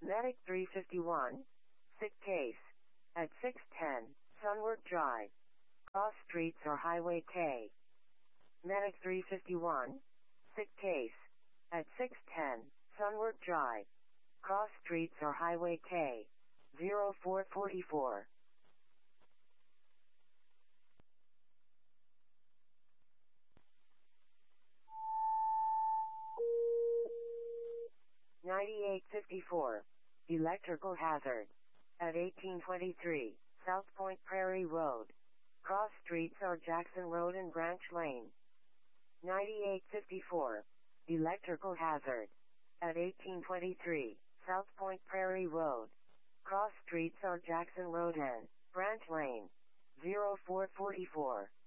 Medic 351, sick case, at 610, Sunwork Drive, Cross Streets or Highway K. Medic 351, sick case, at 610, Sunwork Drive, Cross Streets or Highway K. 0444. $98.54. Electrical hazard. At 1823, South Point Prairie Road. Cross Streets are Jackson Road and Branch Lane. $98.54. Electrical hazard. At 1823, South Point Prairie Road. Cross Streets are Jackson Road and Branch Lane. 0444.